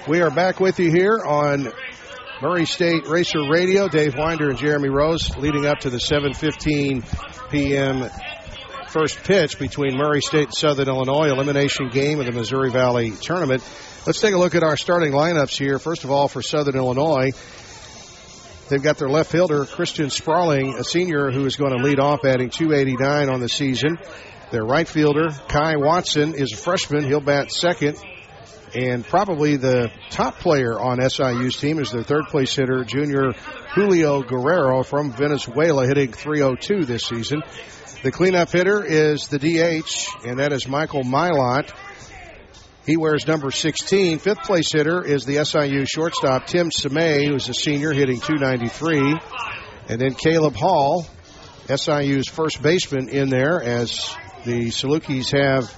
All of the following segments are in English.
We are back with you here on Murray State Racer Radio. Dave Winder and Jeremy Rose leading up to the 7:15 p.m. first pitch between Murray State and Southern Illinois, elimination game of the Missouri Valley Tournament. Let's take a look at our starting lineups here. First of all, for Southern Illinois, they've got their left fielder, Christian Sprawling, a senior who is going to lead off, adding .289 on the season. Their right fielder, Kai Watson, is a freshman. He'll bat second. And probably the top player on SIU's team is their third-place hitter, junior Julio Guerrero from Venezuela, hitting .302 this season. The cleanup hitter is the DH, and that is Michael Milot. He wears number 16. Fifth-place hitter is the SIU shortstop, Tim Semay, who's a senior, hitting .293. And then Caleb Hall, SIU's first baseman, in there, as the Salukis have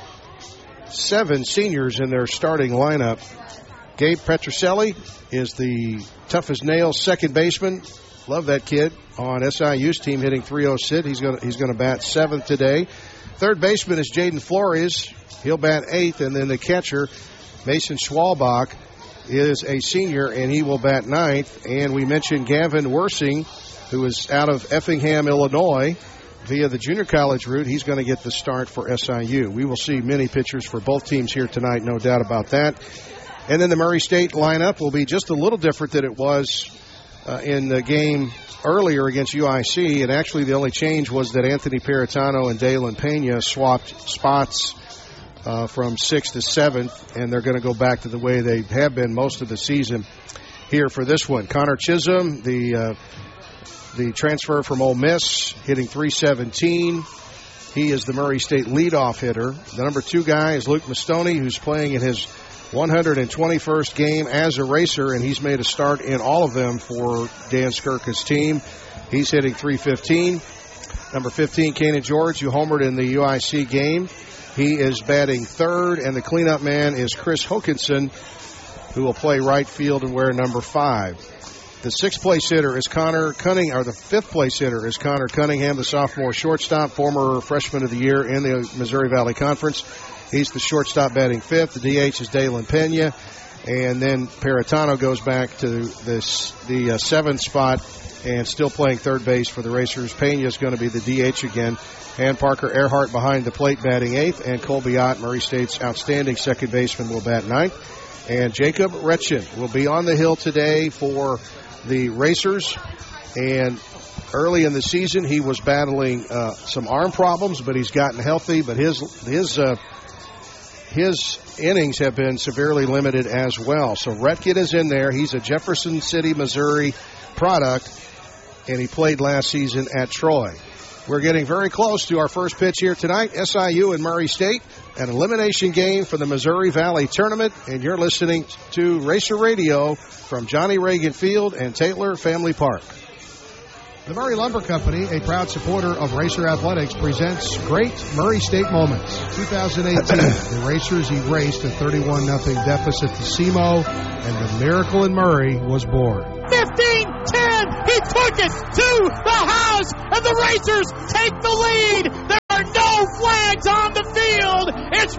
7 seniors in their starting lineup. Gabe Petroselli is the tough-as-nails second baseman. Love that kid on SIU's team, hitting .306. He's going to bat 7th today. Third baseman is Jaden Flores. He'll bat 8th. And then the catcher, Mason Schwalbach, is a senior, and he will bat 9th. And we mentioned Gavin Wersing, who is out of Effingham, Illinois, via the junior college route. He's going to get the start for SIU. We will see many pitchers for both teams here tonight, no doubt about that. And then the Murray State lineup will be just a little different than it was in the game earlier against UIC. And actually the only change was that Anthony Peritano and Dalen Pena swapped spots from 6th to 7th, and they're going to go back to the way they have been most of the season here for this one. Connor Chisholm, the transfer from Ole Miss, hitting .317. He is the Murray State leadoff hitter. The number 2 guy is Luke Mastoni, who's playing in his 121st game as a racer, and he's made a start in all of them for Dan Skirka's team. He's hitting .315. Number 15, Kanan George, who homered in the UIC game. He is batting 3rd, and the cleanup man is Chris Hokinson, who will play right field and wear number 5. The 6th-place hitter is the 5th-place hitter is Connor Cunningham, the sophomore shortstop, former freshman of the year in the Missouri Valley Conference. He's the shortstop, batting 5th. The DH is Dalen Pena. And then Peritano goes back to the 7th spot and still playing third base for the Racers. Pena is going to be the DH again. And Parker Earhart behind the plate, batting 8th. And Colby Ott, Murray State's outstanding second baseman, will bat 9th. And Jacob Retchen will be on the hill today for the Racers. And early in the season, he was battling some arm problems, but he's gotten healthy. But his innings have been severely limited as well. So Retkin is in there. He's a Jefferson City, Missouri product, and he played last season at Troy. We're getting very close to our first pitch here tonight. SIU and Murray State, an elimination game for the Missouri Valley Tournament, and you're listening to Racer Radio from Johnny Reagan Field and Taylor Family Park. The Murray Lumber Company, a proud supporter of Racer Athletics, presents great Murray State moments. 2018, the Racers erased a 31-0 deficit to SEMO, and the miracle in Murray was born. 15-10, he took it to the house, and the Racers take the lead. There are no flags on the field. It's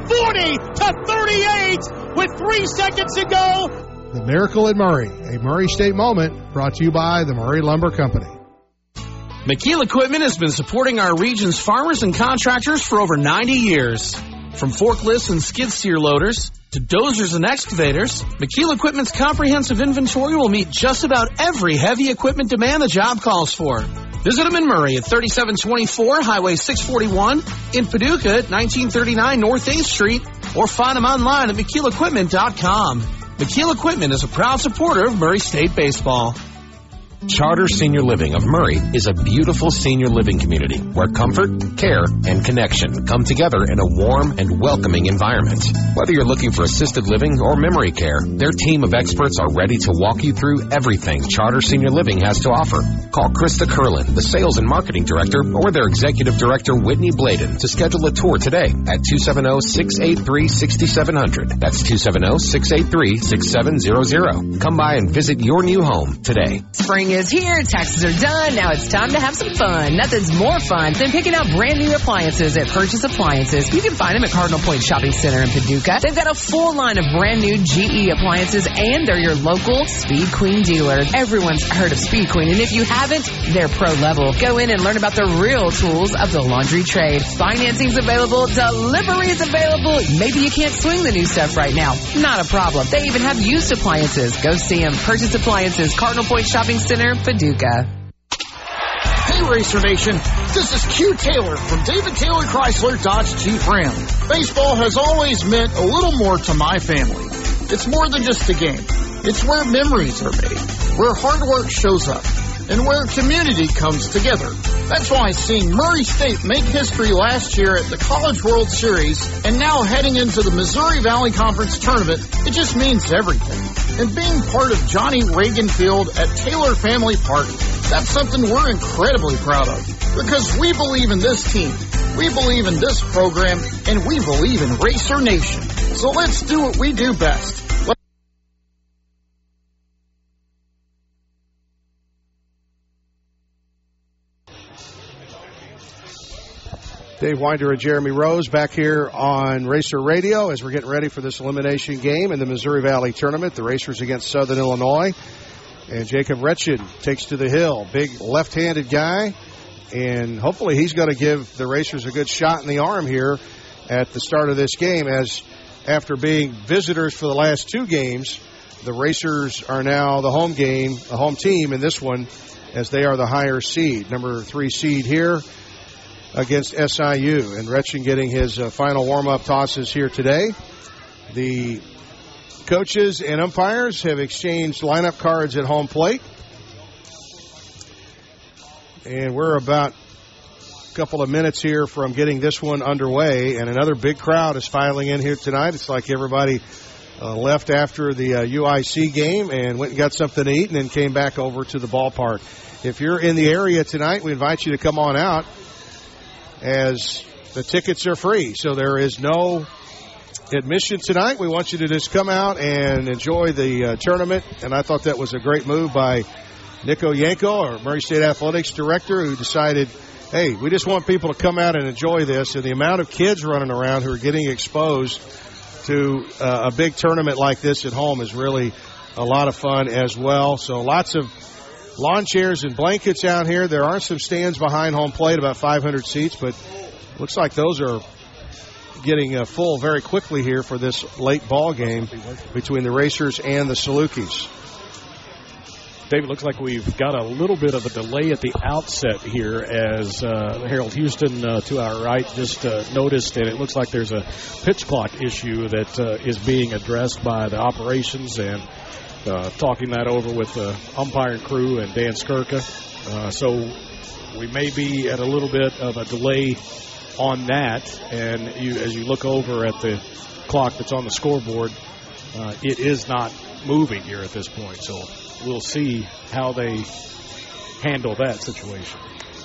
40-38 with 3 seconds to go. The miracle in Murray, a Murray State moment, brought to you by the Murray Lumber Company. McKeel Equipment has been supporting our region's farmers and contractors for over 90 years. From forklifts and skid steer loaders to dozers and excavators, McKeel Equipment's comprehensive inventory will meet just about every heavy equipment demand the job calls for. Visit them in Murray at 3724 Highway 641, in Paducah at 1939 North 8th Street, or find them online at McKeelEquipment.com. McKeel Equipment is a proud supporter of Murray State baseball. Charter Senior Living of Murray is a beautiful senior living community where comfort, care, and connection come together in a warm and welcoming environment. Whether you're looking for assisted living or memory care, their team of experts are ready to walk you through everything Charter Senior Living has to offer. Call Krista Curlin, the Sales and Marketing Director, or their Executive Director, Whitney Bladen, to schedule a tour today at 270-683-6700. That's 270-683-6700. Come by and visit your new home today. Spring Spring is here, taxes are done, now it's time to have some fun. Nothing's more fun than picking out brand new appliances at Purchase Appliances. You can find them at Cardinal Point Shopping Center in Paducah. They've got a full line of brand new GE appliances, and they're your local Speed Queen dealer. Everyone's heard of Speed Queen, and if you haven't, they're pro level. Go in and learn about the real tools of the laundry trade. Financing's available, delivery's available. Maybe you can't swing the new stuff right now. Not a problem. They even have used appliances. Go see them. Purchase Appliances, Cardinal Point Shopping Center, Paducah. Hey, Racer Nation. This is Q Taylor from David Taylor Chrysler Dodge Jeep Ram. Baseball has always meant a little more to my family. It's more than just a game. It's where memories are made, where hard work shows up, and where community comes together. That's why seeing Murray State make history last year at the College World Series and now heading into the Missouri Valley Conference Tournament, it just means everything. And being part of Johnny Reagan Field at Taylor Family Park, that's something we're incredibly proud of. Because we believe in this team, we believe in this program, and we believe in Racer Nation. So let's do what we do best. Dave Winder and Jeremy Rose back here on Racer Radio as we're getting ready for this elimination game in the Missouri Valley Tournament. The Racers against Southern Illinois. And Jacob Retchen takes to the hill. Big left-handed guy. And hopefully he's going to give the Racers a good shot in the arm here at the start of this game, as after being visitors for the last two games, the Racers are now the home team in this one, as they are the higher seed. Number 3 seed here against SIU. And Retchen getting his final warm-up tosses here today. The coaches and umpires have exchanged lineup cards at home plate. And we're about a couple of minutes here from getting this one underway. And another big crowd is filing in here tonight. It's like everybody left after the UIC game and went and got something to eat and then came back over to the ballpark. If you're in the area tonight, we invite you to come on out, as the tickets are free. So there is no admission tonight. We want you to just come out and enjoy the tournament. And I thought that was a great move by Nico Yanko, our Murray State Athletics Director, who decided, hey, we just want people to come out and enjoy this. And the amount of kids running around who are getting exposed to a big tournament like this at home is really a lot of fun as well. So lots of lawn chairs and blankets out here. There are some stands behind home plate, about 500 seats, but looks like those are getting full very quickly here for this late ball game between the Racers and the Salukis. David, looks like we've got a little bit of a delay at the outset here, as Harold Houston to our right just noticed, and it looks like there's a pitch clock issue that is being addressed by the operations, and talking that over with the umpiring crew and Dan Skirka. So we may be at a little bit of a delay on that, and as you look over at the clock that's on the scoreboard, it is not moving here at this point. So we'll see how they handle that situation.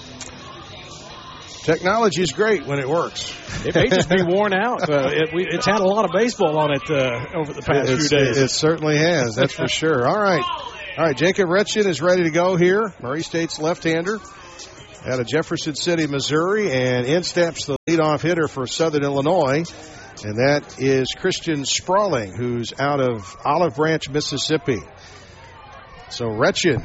Technology is great when it works. It may just be worn out. It's had a lot of baseball on it over the past few days. It certainly has, that's for sure. All right, Jacob Retchen is ready to go here. Murray State's left-hander out of Jefferson City, Missouri, and in steps the leadoff hitter for Southern Illinois, and that is Christian Sprawling, who's out of Olive Branch, Mississippi. So Retchen,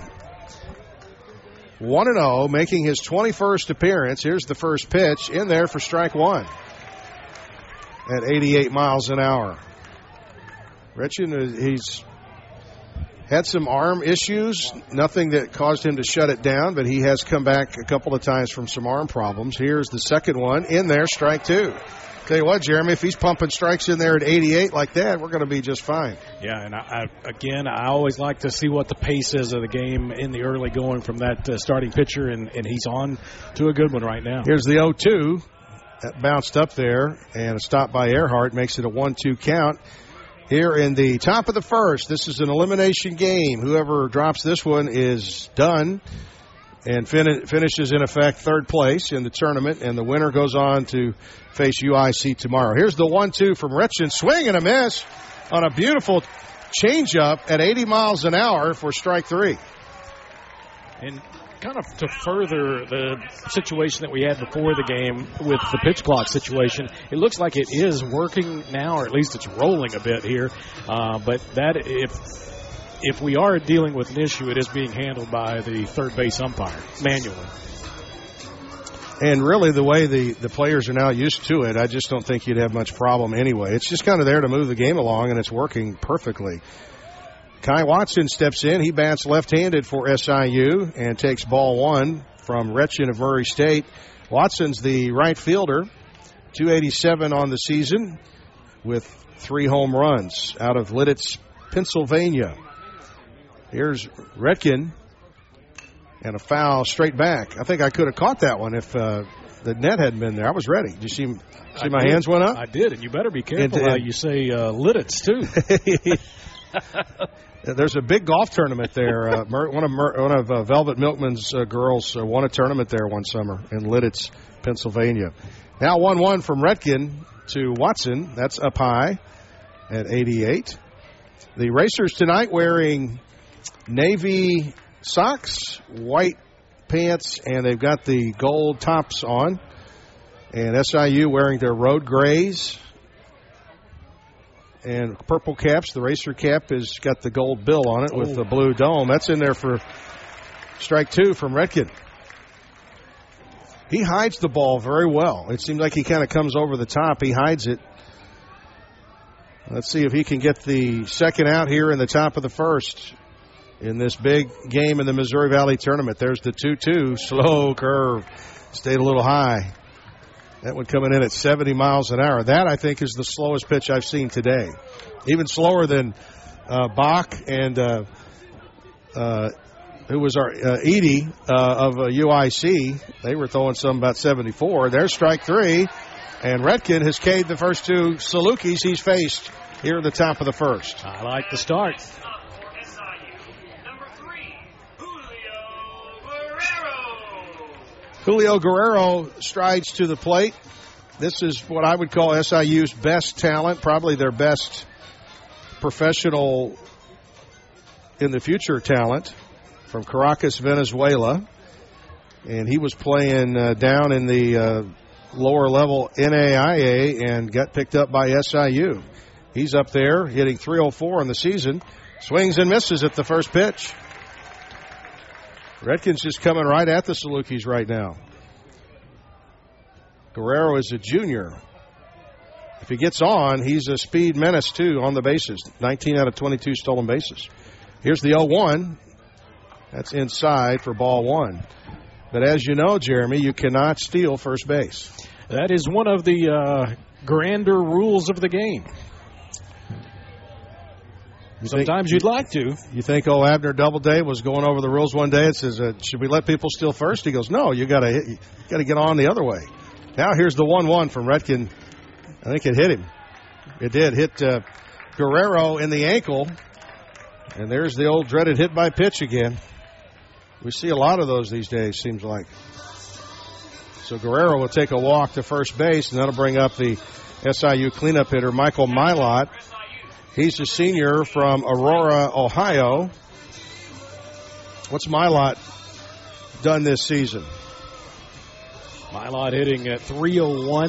1-0, making his 21st appearance. Here's the first pitch in there for strike one at 88 miles an hour. Retchen, he's had some arm issues, nothing that caused him to shut it down, but he has come back a couple of times from some arm problems. Here's the second one in there, strike two. Tell you what, Jeremy, if he's pumping strikes in there at 88 like that, we're going to be just fine. Yeah, and I always like to see what the pace is of the game in the early going from that starting pitcher, and he's on to a good one right now. Here's the 0-2. That bounced up there, and a stop by Earhart makes it a 1-2 count. Here in the top of the first, this is an elimination game. Whoever drops this one is done and finishes, in effect, third place in the tournament, and the winner goes on to face UIC tomorrow. Here's the 1-2 from Retchen. Swing and a miss on a beautiful changeup at 80 miles an hour for strike three. And kind of to further the situation that we had before the game with the pitch clock situation, it looks like it is working now, or at least it's rolling a bit here. But that if we are dealing with an issue, it is being handled by the third base umpire manually. And really, the way the players are now used to it, I just don't think you'd have much problem anyway. It's just kind of there to move the game along, and it's working perfectly. Kai Watson steps in. He bats left-handed for SIU and takes ball one from Retchen of Murray State. Watson's the right fielder, 287 on the season with 3 home runs out of Lititz, Pennsylvania. Here's Retkin and a foul straight back. I think I could have caught that one if the net hadn't been there. I was ready. Did you see my hands went up? I did, and you better be careful how you say Lititz, too. There's a big golf tournament there. One of Velvet Milkman's girls won a tournament there one summer in Lititz, Pennsylvania. Now 1-1 from Retkin to Watson. That's up high at 88. The Racers tonight wearing navy socks, white pants, and they've got the gold tops on. And SIU wearing their road grays and purple caps. The Racer cap has got the gold bill on it with the blue dome. That's in there for strike 2 from Retkin. He hides the ball very well. It seems like he kind of comes over the top. He hides it. Let's see if he can get the second out here in the top of the first in this big game in the Missouri Valley Tournament. There's the 2-2. Slow curve. Stayed a little high. That one coming in at 70 miles an hour. That, I think, is the slowest pitch I've seen today. Even slower than Bach and who was our Edie of UIC. They were throwing some about 74. There's strike 3. And Retkin has K'd the first 2 Salukis he's faced here at the top of the first. I like the start. Julio Guerrero strides to the plate. This is what I would call SIU's best talent, probably their best professional in the future talent from Caracas, Venezuela. And he was playing down in the lower level NAIA and got picked up by SIU. He's up there hitting .304 in the season. Swings and misses at the first pitch. Retkin's just coming right at the Salukis right now. Guerrero is a junior. If he gets on, he's a speed menace, too, on the bases. 19 out of 22 stolen bases. Here's the 0-1. That's inside for ball 1. But as you know, Jeremy, you cannot steal first base. That is one of the grander rules of the game. Sometimes you'd like to. You think Abner Doubleday was going over the rules one day and says, should we let people steal first? He goes, no, you got to get on the other way. Now here's the 1-1 from Retkin. I think it hit him. It did hit Guerrero in the ankle. And there's the old dreaded hit by pitch again. We see a lot of those these days, seems like. So Guerrero will take a walk to first base, and that'll bring up the SIU cleanup hitter, Michael Milot. He's a senior from Aurora, Ohio. What's Milot done this season? Milot hitting at .301.